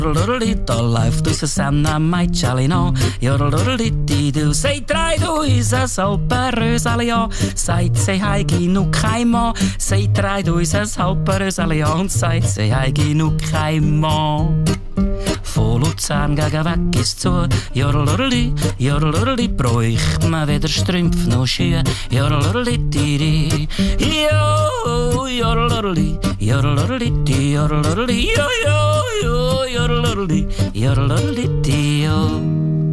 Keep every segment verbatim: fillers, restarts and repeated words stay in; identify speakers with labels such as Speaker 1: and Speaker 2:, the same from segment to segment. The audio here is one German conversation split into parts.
Speaker 1: Da läuft aus Senna mein Chalino. Du sei drei, du is a Salperösali, ja. Seit sie heigi nu kein Mann. Sei drei, du is a Salperösali, ja. Und seit sie heigi nu kein Mann. Von Luzern gegen weg ist zu. Jorlorli, jorlorli, bräucht man weder Strümpf noch Schuhe. Jorlorli, tiri. Jo, jorlorli, jorlorli, jorlorli, jo, jo, jo, jorlorli, jorlorli, jo.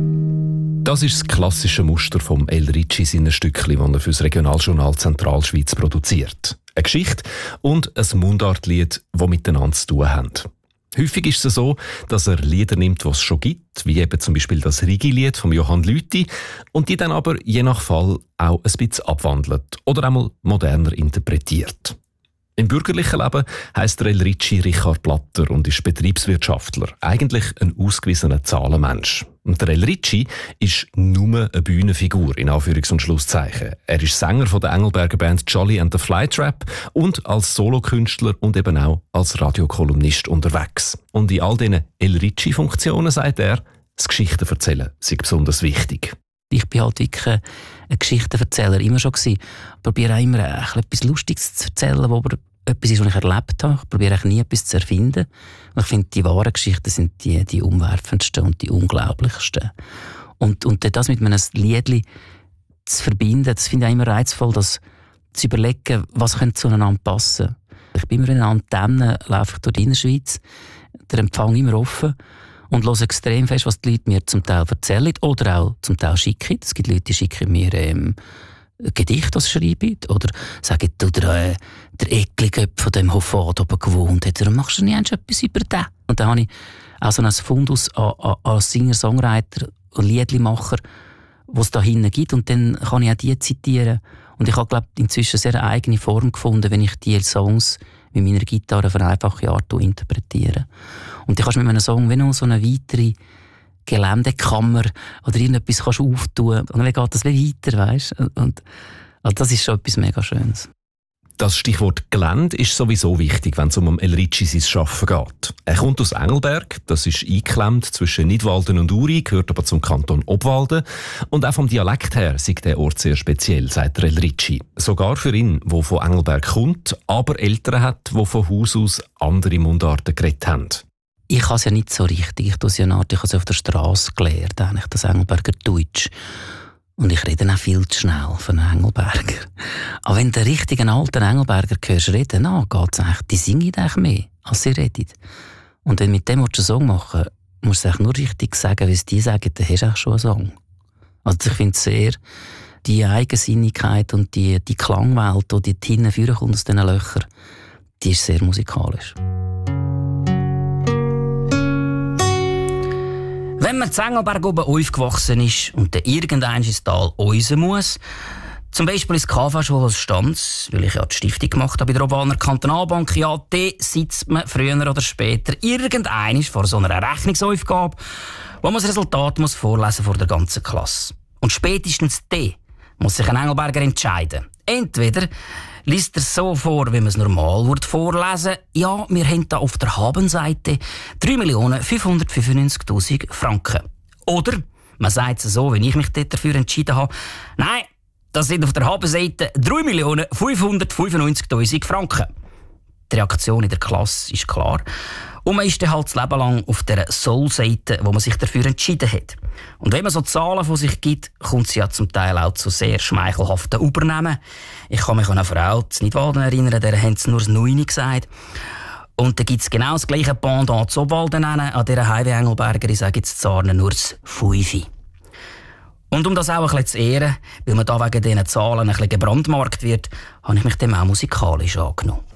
Speaker 2: Das ist das klassische Muster vom El Ricci seiner Stückchen, die er für das Regionaljournal Zentralschweiz produziert. Eine Geschichte und ein Mundartlied, die miteinander zu tun haben. Häufig ist es so, dass er Lieder nimmt, die es schon gibt, wie eben zum Beispiel das Rigi-Lied von Johann Lüthi, und die dann aber je nach Fall auch ein bisschen abwandelt oder einmal moderner interpretiert. Im bürgerlichen Leben heisst El Ricci Richard Blatter und ist Betriebswirtschaftler, eigentlich ein ausgewiesener Zahlenmensch. Und der El Ricci ist nur eine Bühnenfigur, in Anführungs- und Schlusszeichen. Er ist Sänger von der Engelberger Band Jolly and the Flytrap und als Solokünstler und eben auch als Radiokolumnist unterwegs. Und in all diesen El Ricci-Funktionen sagt er, das Geschichtenerzählen sei besonders wichtig.
Speaker 1: Ich bin halt wirklich ein Geschichtenerzähler immer schon gewesen. Ich probiere auch immer etwas Lustiges zu erzählen, wo aber etwas ist, was ich erlebt habe. Ich probiere nie etwas zu erfinden. Und ich finde, die wahren Geschichten sind die, die umwerfendsten und die unglaublichsten. Und, und das mit einem Liedli zu verbinden, das finde ich auch immer reizvoll, das zu überlegen, was könnte zueinander passen. Ich bin immer in einer Antenne, laufe ich durch die Innerschweiz, der Empfang immer offen und höre extrem fest, was die Leute mir zum Teil erzählen oder auch zum Teil schicken. Es gibt Leute, die schicken mir ähm, Gedichte, das schreiben, oder sagen, du, der, äh, der Eckli-Göpp von dem Hofat oben gewohnt hat, darum machst du nie etwas über den. Und dann habe ich auch so ein Fundus als Singer-Songwriter und Liedlimacher, was es da hinten gibt, und dann kann ich auch die zitieren. Und ich habe, glaube ich, inzwischen sehr eine eigene Form gefunden, wenn ich die Songs mit meiner Gitarre auf eine einfache Art interpretiere. Und du kannst mit einem Song wie noch so eine weitere Geländekammer oder irgendetwas kannst auftun. Und dann geht das wie weiter, weißt? Und, und das ist schon etwas mega Schönes.
Speaker 2: Das Stichwort Gelände ist sowieso wichtig, wenn es um El Ricci sein Arbeiten geht. Er kommt aus Engelberg, das ist eingeklemmt zwischen Nidwalden und Uri, gehört aber zum Kanton Obwalden. Und auch vom Dialekt her ist der Ort sehr speziell, sagt El Ricci. Sogar für ihn, der von Engelberg kommt, aber Eltern hat, die von Haus aus andere Mundarten geredet haben.
Speaker 1: Ich kann es ja nicht so richtig. Ich tue es ja nach, ich habe es auf der Straße gelernt, eigentlich das Engelberger Deutsch. Und ich rede auch viel zu schnell von einem Engelberger. Aber wenn du den richtigen alten Engelberger hörst reden, dann geht's eigentlich, die singen eigentlich mehr, als sie reden. Und wenn du mit dem einen Song machen willst, musst du es nur richtig sagen, wie es die sagen, dann hast du auch schon einen Song. Also ich finde sehr, die Eigensinnigkeit und die, die Klangwelt, die die hinten vorkommt aus diesen Löchern, die ist sehr musikalisch. Wenn man in Engelberg oben aufgewachsen ist und dann irgendwann ins Tal raus muss, zum Beispiel ins K V-Schule als Stanz, weil ich ja die Stiftung gemacht habe bei der Obaner Kantonalbank, ja, dann sitzt man früher oder später irgendwann vor so einer Rechnungsaufgabe, wo man das Resultat muss vorlesen vor der ganzen Klasse. Und spätestens dann muss sich ein Engelberger entscheiden. Entweder liest er so vor, wie man es normal vorlesen würde. Ja, wir haben hier auf der Habenseite drei Millionen fünfhundertfünfundneunzigtausend Franken. Oder man sagt es so, wie ich mich dafür entschieden habe. Nein, das sind auf der Habenseite drei Millionen fünfhundertfünfundneunzigtausend Franken. Die Reaktion in der Klasse ist klar. Und man ist dann halt das Leben lang auf der Soll-Seite, wo man sich dafür entschieden hat. Und wenn man so Zahlen von sich gibt, kommt sie ja zum Teil auch zu sehr schmeichelhaften Übernehmen. Ich kann mich an eine Frau zu Nidwalden erinnern, der haben sie nur das Neune gesagt. Und dann gibt es genau das gleiche Pendant zu Obwalden, an dieser Highway Engelberger, ich sage jetzt Zarnen nur das Fünfi. Und um das auch ein bisschen zu ehren, weil man da wegen diesen Zahlen ein bisschen gebrandmarkt wird, habe ich mich dem auch musikalisch angenommen.